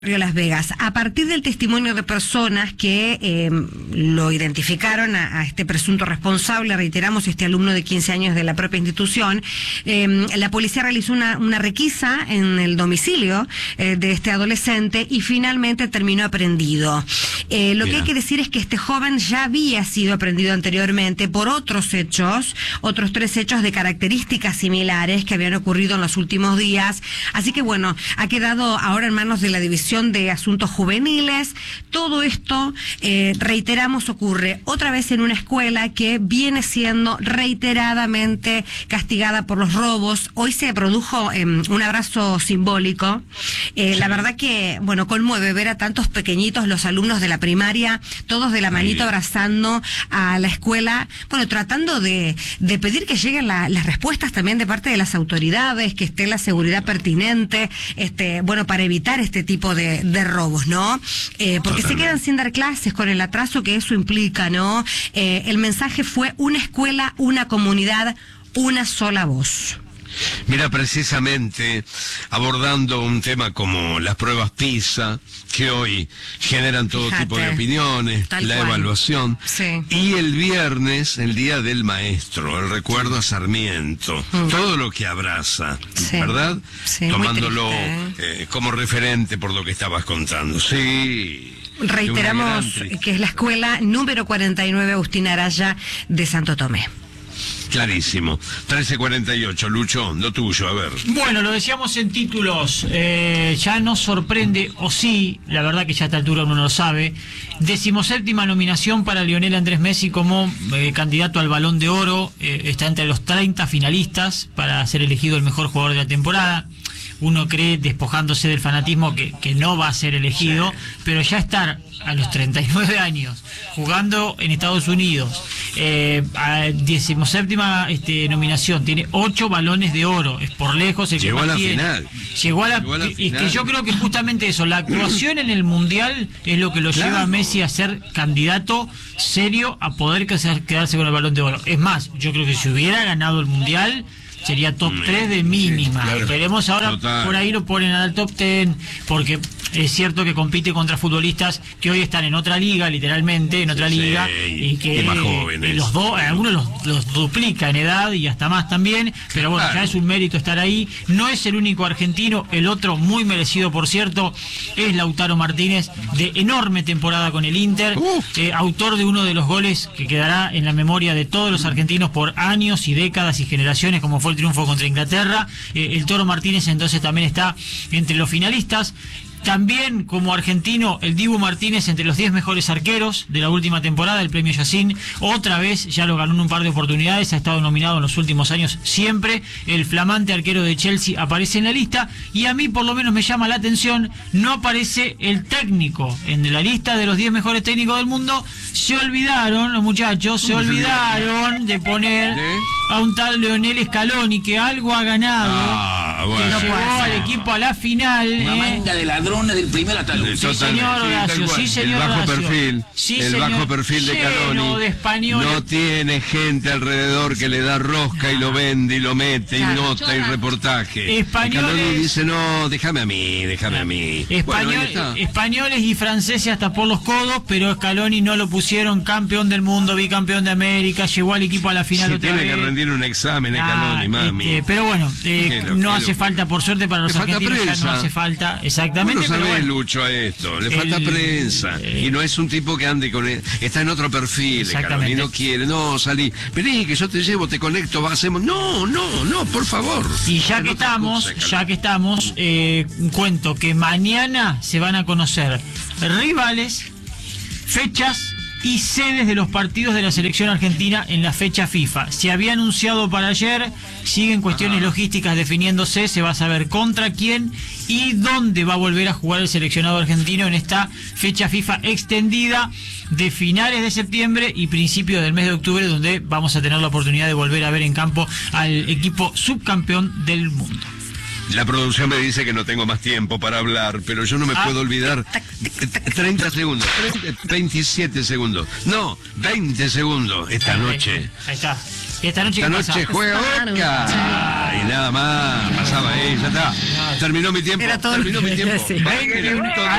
Las Vegas. A partir del testimonio de personas que lo identificaron a este presunto responsable, reiteramos, este alumno de 15 años de la propia institución, la policía realizó una requisa en el domicilio de este adolescente y finalmente terminó aprehendido. Lo que hay que decir es que este joven ya había sido aprehendido anteriormente por otros 3 hechos de características similares que habían ocurrido en los últimos días. Así que bueno, ha quedado ahora en manos de la División de Asuntos Juveniles. Todo esto, reiteramos, ocurre otra vez en una escuela que viene siendo reiteradamente castigada por los robos. Hoy se produjo un abrazo simbólico. La verdad que, bueno, conmueve ver a tantos pequeñitos, los alumnos de la primaria, todos de la manito abrazando a la escuela, bueno, tratando de pedir que lleguen las respuestas también de parte de las autoridades, que esté la seguridad pertinente, bueno, para evitar este tipo de robos, ¿no? Porque se quedan sin dar clases con el atraso que eso implica, ¿no? El mensaje fue: una escuela, una comunidad, una sola voz. Mira, precisamente abordando un tema como las pruebas PISA, que hoy generan todo tipo de opiniones, la evaluación, y el viernes, el Día del Maestro, el recuerdo a Sarmiento, todo lo que abraza, ¿verdad? Tomándolo como referente por lo que estabas contando. Reiteramos que es la escuela número 49 Agustín Araya de Santo Tomé. Clarísimo. 13:48, Lucho, lo tuyo, a ver. Bueno, lo decíamos en títulos, ya nos sorprende, o sí, la verdad que ya a esta altura uno lo sabe, 17ª nominación para Lionel Andrés Messi como candidato al Balón de Oro, está entre los 30 finalistas para ser elegido el mejor jugador de la temporada. Uno cree, despojándose del fanatismo, que no va a ser elegido, pero ya estar a los 39 años jugando en Estados Unidos, a 17ª nominación, tiene 8 balones de oro, es por lejos el que llegó más a la tiene. final. Llegó a la final. Es que yo creo que justamente eso, la actuación en el Mundial es lo que lo lleva a Messi a ser candidato serio a poder quedarse con el Balón de Oro. Es más, yo creo que si hubiera ganado el Mundial sería top 3 de mínima. Veremos ahora, por ahí lo ponen al top 10, porque es cierto que compite contra futbolistas que hoy están en otra liga, literalmente, en otra liga, y que más jóvenes. Los dos, algunos los duplica en edad y hasta más también, pero bueno, ya es un mérito estar ahí. No es el único argentino, el otro muy merecido, por cierto, es Lautaro Martínez, de enorme temporada con el Inter, autor de uno de los goles que quedará en la memoria de todos los argentinos por años y décadas y generaciones, como fue el triunfo contra Inglaterra. El Toro Martínez entonces también está entre los finalistas. También como argentino, el Dibu Martínez entre los 10 mejores arqueros de la última temporada, el premio Yacine. Otra vez, ya lo ganó en un par de oportunidades, ha estado nominado en los últimos años siempre. El flamante arquero de Chelsea aparece en la lista, y a mí por lo menos me llama la atención, no aparece el técnico en la lista de los 10 mejores técnicos del mundo. Se olvidaron, los muchachos, se olvidaron de poner a un tal Lionel Scaloni, que algo ha ganado, que llevó al equipo a la final. Una manga de ladrones del primer ataque. Sí, señor Horacio, sí, señor Horacio. El bajo perfil de Scaloni no tiene gente alrededor que le da rosca y lo vende y lo mete y nota y reportaje. Scaloni dice: no, déjame a mí. Españoles y franceses hasta por los codos, pero Scaloni no lo pusieron campeón del mundo, bicampeón de América, llegó al equipo a la final otra vez. Tiene que rendir un examen, Scaloni, mami. Pero bueno, no hace falta, por suerte para los argentinos, ya no hace falta, exactamente. Pero bueno, Lucho, a esto, le falta prensa, y no es un tipo que ande con él, está en otro perfil, Scaloni, no quiere, no, salí, vení que yo te llevo, te conecto, hacemos, no, por favor. Y ya que estamos, cuento que mañana se van a conocer rivales, fechas y sedes de los partidos de la selección argentina en la fecha FIFA. Se había anunciado para ayer, siguen cuestiones logísticas definiéndose, se va a saber contra quién y dónde va a volver a jugar el seleccionado argentino en esta fecha FIFA extendida de finales de septiembre y principios del mes de octubre, donde vamos a tener la oportunidad de volver a ver en campo al equipo subcampeón del mundo. La producción me dice que no tengo más tiempo para hablar, pero yo no me puedo olvidar. 30 segundos, 27 segundos, no, 20 segundos esta noche. Ahí está. Esta noche juega Boca. Y nada más, pasaba ahí, ya está. Terminó mi tiempo. Era todo terminó mi tiempo. Sí.